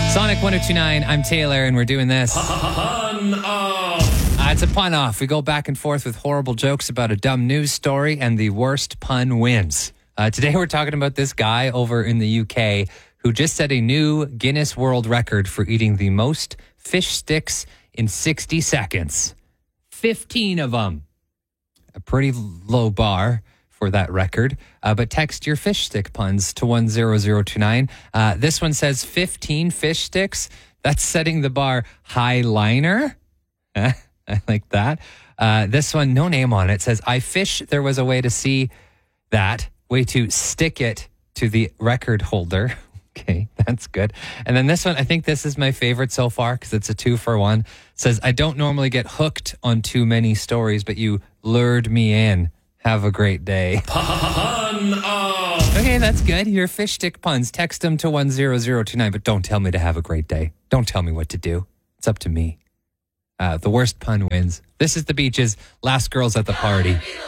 Sonic 1029, I'm Taylor, and we're doing this. Pun off. It's a pun off. We go back and forth with horrible jokes about a dumb news story, and the worst pun wins. Today we're talking about this guy over in the UK who just set a new Guinness World Record for eating the most fish sticks in 60 seconds. 15 of them. A pretty low bar for that record. But text your fish stick puns to 10029. This one says 15 fish sticks. That's setting the bar high liner. I like that. This one, no name on it, says, I fish there was a way to see that, way to stick it to the record holder. Okay, that's good. And then this one, I think this is my favorite so far because it's a 2-for-1. It says, I don't normally get hooked on too many stories, but you lured me in. Have a great day. Pun off. Okay, that's good. Your fish stick puns. Text them to 10029, but don't tell me to have a great day. Don't tell me what to do. It's up to me. The worst pun wins. This is The Beaches, Last Girls at the Party.